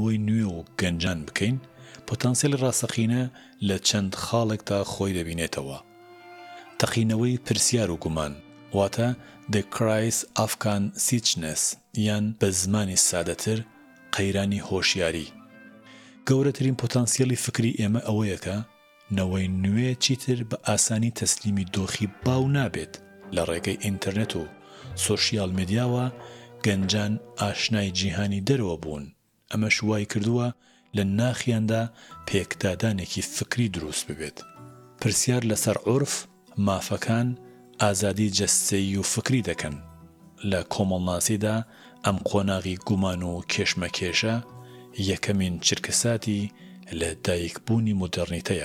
بۆی نوێ و گەنجان بکەین پۆتانسیێلی ڕاستەقینە لە چەند خاڵێکدا خۆی دەبینێتەوە. تەقینەوەی پرسیار و گومان واتە The Cries of Consciousness یان بە زمانی سادەتر قەیرانی هۆشیاری. گەورەترین پۆتانسیێلی فکری ئێمە ئەوەیە کە نەوەی نوێ چیتر بە ئاسانی تەسلیمی دۆخی باو نابێت. لە ڕێگەی ئینتەرنێت و سۆشیال میدیاوە گەنجان ئاشنای جیهانی دەرەوە بوون. ئەمەش وای کردووە لە ناخیاندا پێکدادانێکی فکری دروست ببێت. پرسیار لەسەر عورف، مافەکان ئازادی جەستەیی و فکری دەکەن. لە کۆمەڵناسیدا ئەم قۆناغی گومان و کێشمەکێشە یەکەمین چرکەساتی لە دایکبوونی مۆدرنیتەیە.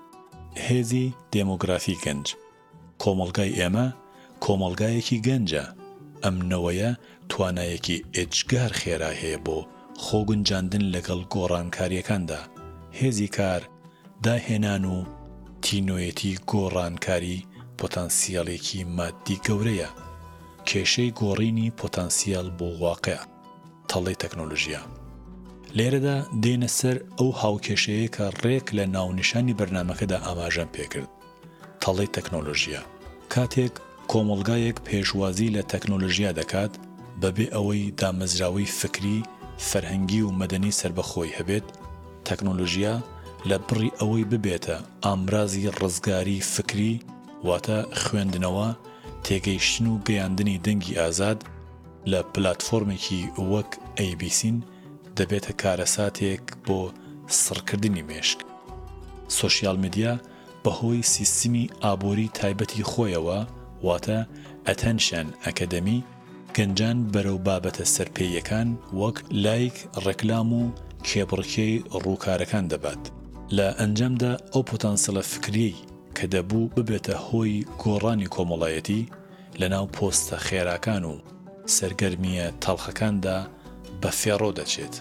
هێزی دێمۆگرافی گەنج. کۆمەڵگای ئێمە کۆمەڵگایەکی گەنجە. ئەم نەوەیە توانایەکی ئێجگار خێرا هەیە بۆ خۆگونجاندن لەگەڵ گۆڕانکاریەکاندا. هێزی کار، داهێنان و تینۆیەتی گۆڕانکاری پۆتانسیاڵێکی مادی گەورەیە. کێشەی گۆڕینی پۆتانسیال بۆ واقع، تەڵەی تەکنۆلۆژیا. لێرەدا دێنە سەر ئەو هاوکێشەیە کە ڕێک لە ناونیشانی بەرنامەکەدا ئاماژەم پێکرد. تەڵەی تەکنۆلۆژیا. کاتێک کۆمەڵگایەک پێشوازی لە تەکنۆلۆژیا دەکات بەبێ ئەوەی دامەزراوەی فکری، فەرهەنگی و مەدەنی سربەخۆی هەبێت، تەکنۆلۆژیا لە بڕی ئەوەی ببێتە ئامرازی ڕزگاری فکری واتە خوێندنەوە، تێگەیشتن و گەیاندنی دەنگی ئازاد لە پلاتفۆرمێکی وەک ئەیبیسین دەبێتە کارەساتێک بۆ سڕکردنی مێشک. سۆشیال میدیا بەهۆی سیستمی ئابووری تایبەتی خۆیەوە واتە ئەتەنشن ئەکەدەمی گەنجان بەرەو بابەتە سەرپێیەکان وەک لایک، ڕێکلام و کێبڕکێی ڕووکارەکان دەبات. لە ئەنجامدا ئەو پۆتانسیڵە فکریی کە دەبوو ببێتە هۆی گۆڕانی کۆمەڵایەتی لەناو پۆستە خێراکان و سەرگەرمیە تەڵخەکاندا بە فێڕۆ دەچێت.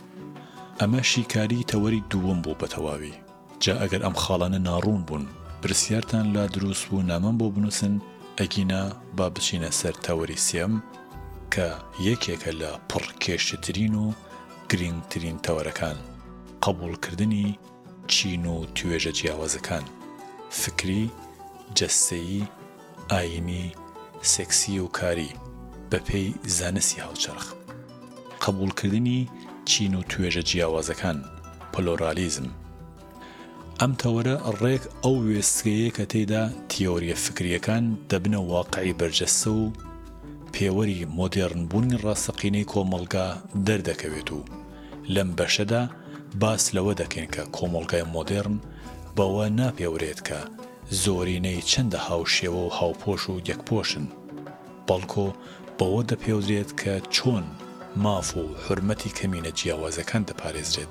ئەمە شیکاری تەوەری دووەم بوو بە تەواوی. جا ئەگەر ئەم خاڵانە ناڕوون بوون پرسیارتان لا دروست بوو نامەم بۆ بنووسن، ئەگینا با بچینە سەر تەوەری سێم کە یەکێکە لە پڕکێشترین و گرنگترین تەوەرەکان، قبوڵکردنی چین و توێژە جیاوازەکان، فکری، جەستەیی، ئاینی، سێکسی و کاری بەپێی زانستی هاوچەرخ. قبوڵکردنی چین و توێژە جیاوازەکان، پلۆرالیزم. ئەم تەوەرە ڕێک ئەو وێستگەیە کە تێیدا تیۆریە فکریەکان دەبنە واقعی بەرجەستە و پێوەری مۆدێرنبوونی ڕاستەقینەی کۆمەڵگا دەردەکەوێت و لەم بەشەدا باس لەوە دەکەین کە کۆمەڵگای مۆدێرن بەوە ناپێورێت کە زۆرینەی چەندە هاوشێوە و هاوپۆش و یەکپۆشن، بەڵکۆ بەوە دەپێودرێت کە چۆن ماف و حورمەتی کەمینە جیاوازەکان دەپارێزرێت.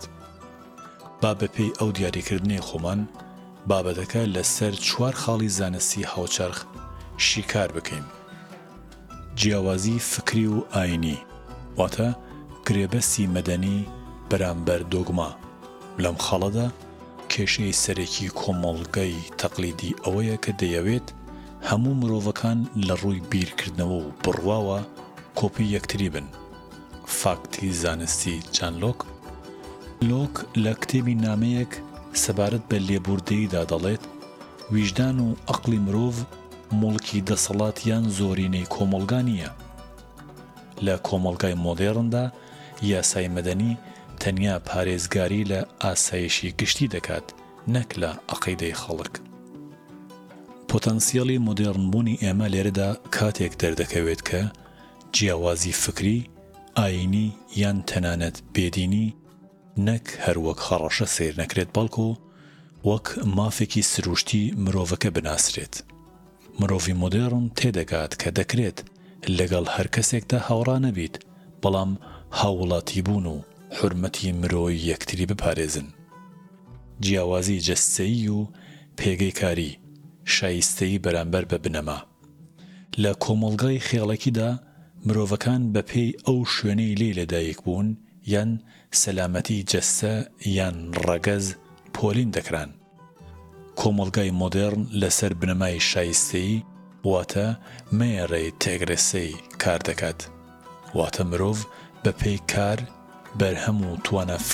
با بەپێی ئەو دیاریکردنەی خۆمان بابەتەکە لەسەر 4 خاڵی زانستی هاوچەرخ شیکار بکەین. جیاوازی فکری و ئاینی واتە گرێبەستی مەدەنی بەرامبەر دۆگما. لەم خاڵەدا کێشەی سەرەکی کۆمەڵگەی تەقلیدی ئەوەیە کە دەیەوێت هەموو مرۆڤەکان لە ڕووی بیرکردنەوە و بڕواوە کۆپی یەکتری بن. فاکتی زانستی جان لۆک لە کتێبی نامەیەک سەبارەت بە لێبوردەییدا دەڵێت ویژدان و عەقڵی مرۆڤ موڵکی دەسەڵاتیان زۆرینەی کۆمەڵگا نییە. لە کۆمەڵگای مۆدێرندا یاسای مەدەنی تەنیا پارێزگاری لە ئاسایشی گشتی دەکات، نەک لە عەقیدەی خەڵک. پۆتەنسیاڵی مۆدێرنبوونی ئێمە لێرەدا کاتێک دەردەکەوێت کە جیاوازی فکری، ئاینی یان تەنانەت بێدینی نەک هەروەک خەڕەشە سیر نەکرێت بەڵکو وەک مافێکی سروشتی مرۆڤەکە بناسرێت. مرۆڤی مۆدێرن تێدەگات کە دەکرێت لەگەڵ هەر کەسێکدا هاوڕا نەبیت، بەڵام هاوڵاتی بوون و حورمەتی مرۆی یەکتری بپارێزن. جیاوازی جەستەیی و پێگەی کاری، شایستەیی بەرامبەر بە بنەما. لە کۆمەڵگای خێڵەکیدا مرۆڤەکان بەپێی ئەو شوێنەی لێ لەدایک بوون یان سەلامەتی جەستە یان ڕەگەز پۆلین دەکران. کۆمەڵگای مۆدێرن لەسەر بنەمای شایستەیی واتە مێڕەی تێگرەسەی کار دەکات، واتە مرۆڤ بەپێی کار، بەرهەم و توانە